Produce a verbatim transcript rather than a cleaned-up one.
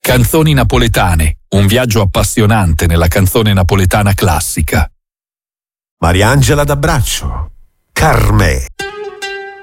Canzoni napoletane, un viaggio appassionante nella canzone napoletana classica. Mariangela d'Abbraccio, Carmè.